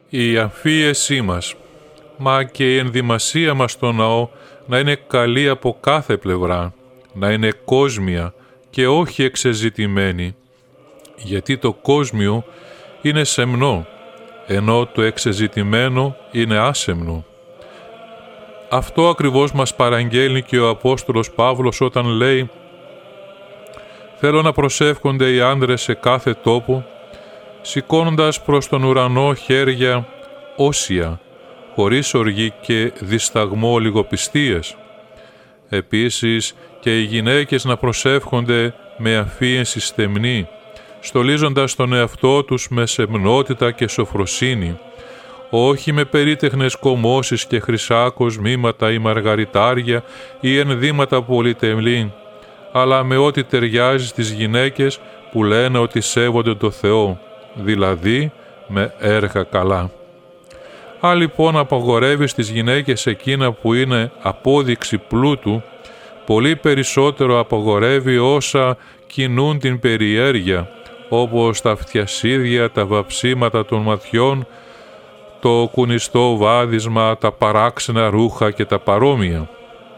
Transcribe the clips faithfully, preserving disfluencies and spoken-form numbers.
η αμφίεσή μας, μα και η ενδυμασία μας στο ναό να είναι καλή από κάθε πλευρά, να είναι κόσμια και όχι εξεζητημένη, γιατί το κόσμιο είναι σεμνό, ενώ το εξεζητημένο είναι άσεμνο. Αυτό ακριβώς μας παραγγέλνει και ο Απόστολος Παύλος όταν λέει «Θέλω να προσεύχονται οι άνδρες σε κάθε τόπο, σηκώνοντας προς τον ουρανό χέρια όσια, χωρίς οργή και δισταγμό λιγοπιστίες. Επίσης και οι γυναίκες να προσεύχονται με αφίεση στεμνή, στολίζοντας τον εαυτό τους με σεμνότητα και σοφροσύνη, όχι με περίτεχνες κομμώσεις και χρυσά κοσμήματα ή μαργαριτάρια ή ενδύματα πολυτελή, αλλά με ό,τι ταιριάζει στις γυναίκες που λένε ότι σέβονται το Θεό, δηλαδή με έργα καλά. Αν λοιπόν απαγορεύει στις γυναίκες εκείνα που είναι απόδειξη πλούτου, πολύ περισσότερο απαγορεύει όσα κινούν την περιέργεια, όπως τα φτιασίδια, τα βαψίματα των ματιών, το κουνιστό βάδισμα, τα παράξενα ρούχα και τα παρόμοια.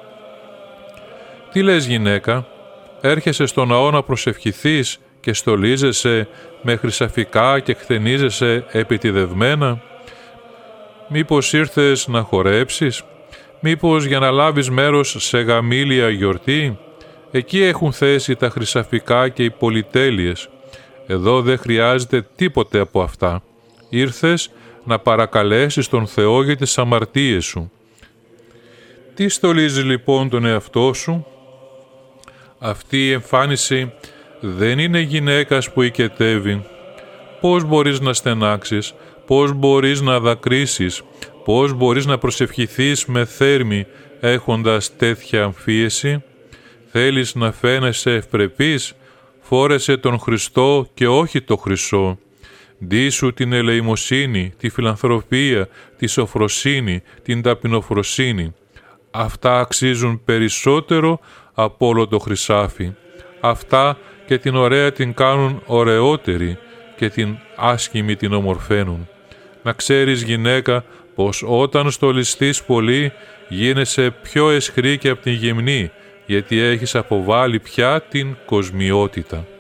Τι λες γυναίκα, έρχεσαι στο ναό να προσευχηθείς και στολίζεσαι με χρυσαφικά και χθενίζεσαι επιτιδευμένα? Μήπως ήρθες να χορέψεις? Μήπως για να λάβεις μέρος σε γαμήλια γιορτή? Εκεί έχουν θέση τα χρυσαφικά και οι πολυτέλειες. Εδώ δεν χρειάζεται τίποτε από αυτά. Ήρθες να παρακαλέσεις τον Θεό για τις αμαρτίες σου. Τι στολίζεις λοιπόν τον εαυτό σου? Αυτή η εμφάνιση δεν είναι γυναίκας που οικετεύει. Πώς μπορείς να στενάξεις, πώς μπορείς να δακρύσεις, πώς μπορείς να προσευχηθείς με θέρμη έχοντας τέτοια αμφίεση? Θέλεις να φαίνεσαι ευπρεπής? Φόρεσε τον Χριστό και όχι το χρυσό. Ντύσου την ελεημοσύνη, τη φιλανθρωπία, τη σοφροσύνη, την ταπεινοφροσύνη. Αυτά αξίζουν περισσότερο από όλο το χρυσάφι. Αυτά και την ωραία την κάνουν ωραιότερη και την άσχημη την ομορφαίνουν. Να ξέρεις γυναίκα πως όταν στολιστείς πολύ γίνεσαι πιο αισχρή και από την γυμνή, γιατί έχεις αποβάλει πια την κοσμιότητα.